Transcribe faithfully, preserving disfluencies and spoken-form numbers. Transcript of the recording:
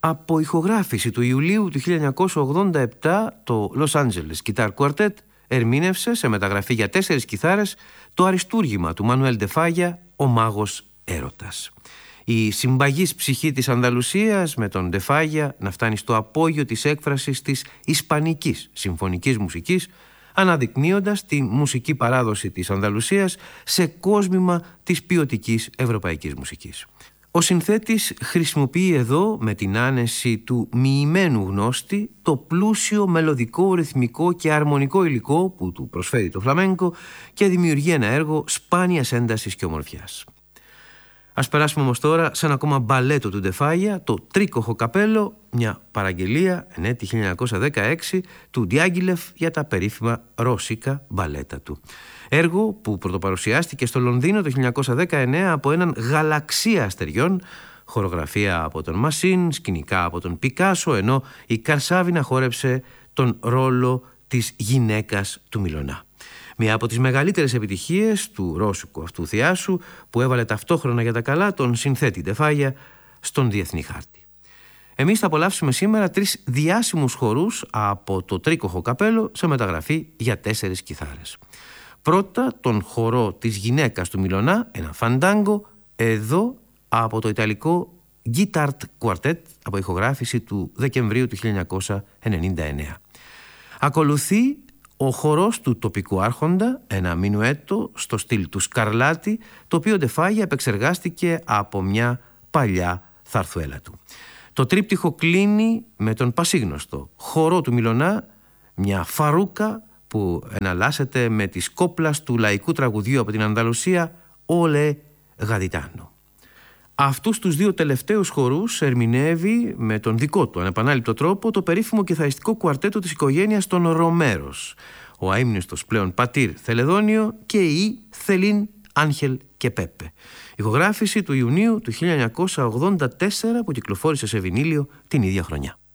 Από ηχογράφηση του Ιουλίου του χίλια εννιακόσια ογδόντα επτά, το Los Angeles Guitar Quartet ερμήνευσε σε μεταγραφή για τέσσερις κιθάρες το αριστούργημα του Μανουέλ ντε Φάγια «Ο Μάγος Έρωτας». Η συμπαγής ψυχή της Ανδαλουσίας με τον ντε Φάγια να φτάνει στο απόγειο της έκφρασης της ισπανικής συμφωνικής μουσικής, αναδεικνύοντας τη μουσική παράδοση της Ανδαλουσίας σε κόσμημα της ποιοτικής ευρωπαϊκής μουσικής. Ο συνθέτης χρησιμοποιεί εδώ με την άνεση του μοιημένου γνώστη το πλούσιο μελωδικό, ρυθμικό και αρμονικό υλικό που του προσφέρει το φλαμέγκο και δημιουργεί ένα έργο σπάνιας έντασης και ομορφιάς. Ας περάσουμε όμως τώρα σε ένα ακόμα μπαλέτο του ντε Φάγια, το Τρίκοχο Καπέλο, μια παραγγελία εν έτη χίλια εννιακόσια δεκαέξι του Διάγκυλεφ για τα περίφημα ρώσικα μπαλέτα του. Έργο που πρωτοπαρουσιάστηκε στο Λονδίνο το χίλια εννιακόσια δεκαεννέα από έναν γαλαξία αστεριών, χορογραφία από τον Μασίν, σκηνικά από τον Πικάσο, ενώ η Καρσάβινα χόρεψε τον ρόλο της γυναίκας του Μιλωνά. Μια από τις μεγαλύτερες επιτυχίες του ρώσικου αυτού θεάσου, που έβαλε ταυτόχρονα για τα καλά τον συνθέτη ντε Φάγια στον διεθνή χάρτη. Εμείς θα απολαύσουμε σήμερα τρεις διάσημους χορούς από το Τρίκοχο Καπέλο σε μεταγραφή για τέσσερις κιθάρες. Πρώτα τον χορό της γυναίκας του Μιλωνά, ένα φαντάγκο, εδώ από το ιταλικό Guitar Quartet, από ηχογράφηση του Δεκεμβρίου του χίλια εννιακόσια ενενήντα εννέα. Ακολουθεί ο χορός του τοπικού άρχοντα, ένα μινουέτο στο στυλ του Σκαρλάτι, το οποίο ντε Φάγια επεξεργάστηκε από μια παλιά θαρθουέλα του. Το τρίπτυχο κλείνει με τον πασίγνωστο χορό του Μιλωνά, μια φαρούκα που εναλλάσσεται με τις κόπλας του λαϊκού τραγουδιού από την Ανδαλουσία «Όλε Γαδιτάνο». Αυτούς τους δύο τελευταίους χορούς ερμηνεύει με τον δικό του ανεπανάληπτο τρόπο το περίφημο κιθαριστικό κουαρτέτο της οικογένειας των Ρομέρος, ο αείμνηστος πλέον πατήρ Θελεδόνιο και η Θελίν, Άγχελ και Πέπε. Ηχογράφηση του Ιουνίου του χίλια εννιακόσια ογδόντα τέσσερα που κυκλοφόρησε σε βινίλιο την ίδια χρονιά.